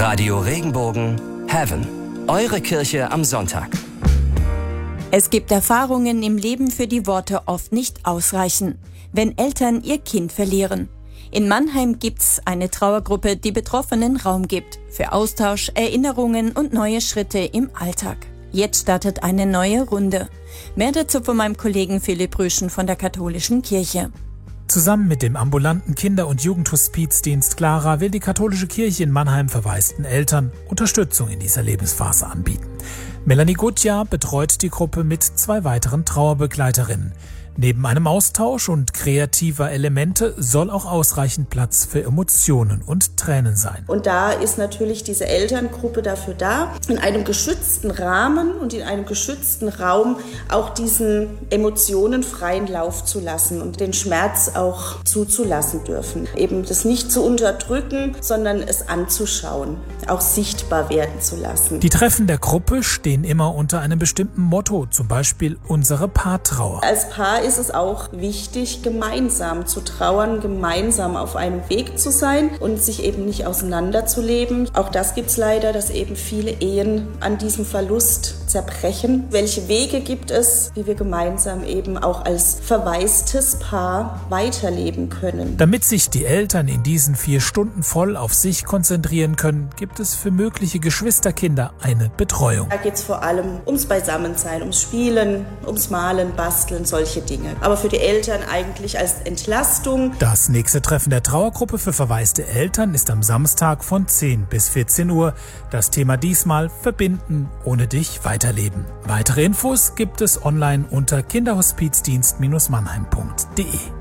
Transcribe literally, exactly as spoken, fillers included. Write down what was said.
Radio Regenbogen Heaven. Eure Kirche am Sonntag. Es gibt Erfahrungen im Leben, für die Worte oft nicht ausreichen, wenn Eltern ihr Kind verlieren. In Mannheim gibt's eine Trauergruppe, die Betroffenen Raum gibt für Austausch, Erinnerungen und neue Schritte im Alltag. Jetzt startet eine neue Runde. Mehr dazu von meinem Kollegen Philipp Rüschen von der Katholischen Kirche. Zusammen mit dem ambulanten Kinder- und Jugendhospizdienst Clara will die katholische Kirche in Mannheim verwaisten Eltern Unterstützung in dieser Lebensphase anbieten. Melanie Gutjahr betreut die Gruppe mit zwei weiteren Trauerbegleiterinnen. Neben einem Austausch und kreativer Elemente soll auch ausreichend Platz für Emotionen und Tränen sein. Und da ist natürlich diese Elterngruppe dafür da, in einem geschützten Rahmen und in einem geschützten Raum auch diesen Emotionen freien Lauf zu lassen und den Schmerz auch zuzulassen dürfen. Eben das nicht zu unterdrücken, sondern es anzuschauen, auch sichtbar werden zu lassen. Die Treffen der Gruppe stehen immer unter einem bestimmten Motto, zum Beispiel unsere Paartrauer. Als Paar ist es auch wichtig, gemeinsam zu trauern, gemeinsam auf einem Weg zu sein und sich eben nicht auseinanderzuleben. Auch das gibt es leider, dass eben viele Ehen an diesem Verlust zerbrechen. Welche Wege gibt es, wie wir gemeinsam eben auch als verwaistes Paar weiterleben können? Damit sich die Eltern in diesen vier Stunden voll auf sich konzentrieren können, gibt es für mögliche Geschwisterkinder eine Betreuung. Da geht es vor allem ums Beisammensein, ums Spielen, ums Malen, Basteln, solche Dinge. Aber für die Eltern eigentlich als Entlastung. Das nächste Treffen der Trauergruppe für verwaiste Eltern ist am Samstag von zehn bis vierzehn Uhr. Das Thema diesmal: Verbinden, ohne dich weiterleben. Weitere Infos gibt es online unter kinderhospizdienst Bindestrich mannheim punkt de.